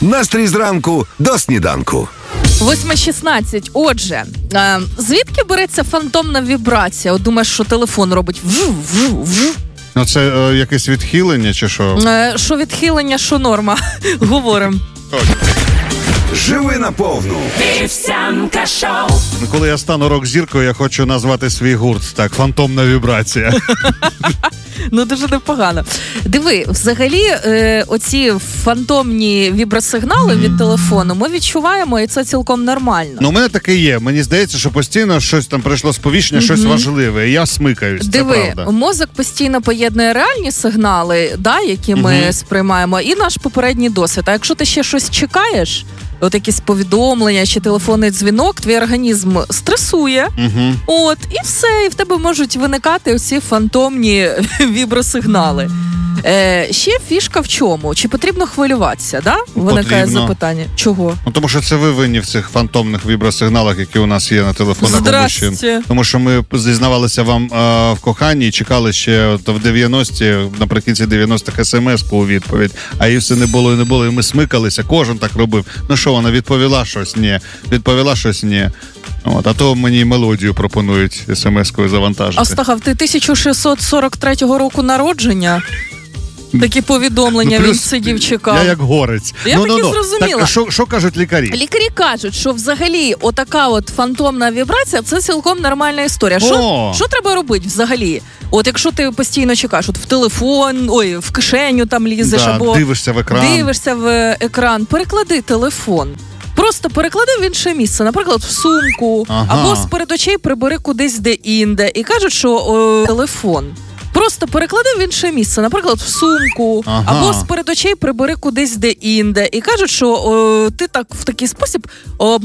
Настрій зранку до сніданку. 8:16. Отже, звідки береться фантомна вібрація? От думаєш, що телефон робить вжу. Ну це якесь відхилення чи що? Що відхилення, що норма. Говоримо. Живи наповну. Вівсянка шоу. Коли я стану рок-зіркою, я хочу назвати свій гурт так, фантомна вібрація. Ну, дуже непогано. Диви, взагалі, оці фантомні вібросигнали від телефону ми відчуваємо, і це цілком нормально. Ну, у мене таке є. Мені здається, що постійно щось там прийшло сповіщення, щось важливе, і я смикаюсь, Диви, це правда. мозок постійно поєднує реальні сигнали, да, які ми сприймаємо, і наш попередній досвід. А якщо ти ще щось чекаєш, от якісь повідомлення чи телефонний дзвінок, твій організм стресує, от, і все, і в тебе можуть виникати оці фантомні вібросигнали. Ще фішка в чому? Чи потрібно хвилюватися, да? Виникає запитання. Чого? Ну, тому що це ви винні в цих фантомних вібросигналах, які у нас є на телефонах у мужчин. Тому що ми зізнавалися вам в коханні і чекали ще в 90-ті, наприкінці 90-х смс-ку у відповідь, а її все не було, і ми смикалися, кожен так робив. Ну що, вона відповіла щось? Ні. Відповіла щось? Ні. От, а то мені мелодію пропонують смс-кою завантажити. Астахов, ти 1643 року народження? Такі повідомлення, він сидів, чекав. Я як горець. Я так і зрозуміла. Так, що кажуть лікарі? Лікарі кажуть, що взагалі отака от фантомна вібрація – це цілком нормальна історія. Що треба робити взагалі? От якщо ти постійно чекаєш, от в телефон, в кишеню там лізеш, або дивишся в екран, переклади телефон. Просто переклади в інше місце, наприклад, в сумку, або з-перед очей прибери кудись де-інде. І кажуть, що телефон. Просто переклади в інше місце, наприклад, в сумку, або з-перед очей прибери кудись де-інде. І кажуть, що ти так в такий спосіб